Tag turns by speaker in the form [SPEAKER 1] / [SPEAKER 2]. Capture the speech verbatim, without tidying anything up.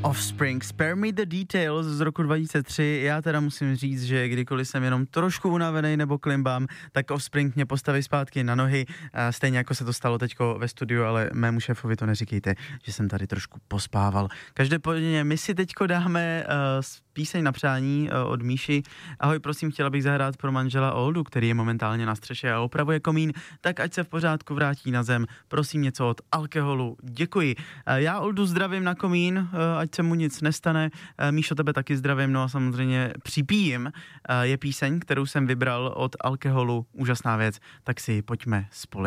[SPEAKER 1] Offspring, Spare Me the Details z roku dva tisíce tři. Já teda musím říct, že kdykoliv jsem jenom trošku unavený nebo klimbám, tak Offspring mě postaví zpátky na nohy. Stejně jako se to stalo teďko ve studiu, ale mému šéfovi to neříkejte, že jsem tady trošku pospával. Každopádně my si teďko dáme uh, píseň na přání uh, od Míši. Ahoj, prosím, chtěla bych zahrát pro manžela Oldu, který je momentálně na střeše a opravuje komín, tak ať se v pořádku vrátí na zem. Prosím něco od alkoholu. Děkuji. Uh, já Oldu zdravím na komín, uh, ať se mu nic nestane. Míšo, tebe taky zdravím, no a samozřejmě připijím. Je píseň, kterou jsem vybral od alkoholu, úžasná věc, tak si pojďme společně.